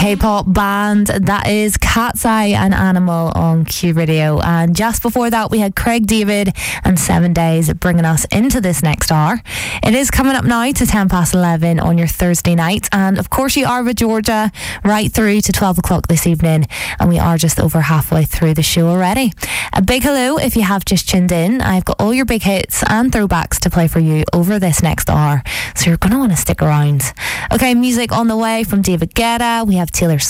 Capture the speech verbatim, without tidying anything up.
K-pop band that is Cat's Eye and Animal on Q Radio. And just before that we had Craig David and Seven Days bringing us into this next hour. It is coming up now to ten past eleven on your Thursday night, and of course you are with Georgia right through to twelve o'clock this evening, and we are just over halfway through the show already. A big hello if you have just tuned in. I've got all your big hits and throwbacks to play for you over this next hour, so you're going to want to stick around. Okay, music on the way from David Guetta. We have Taylor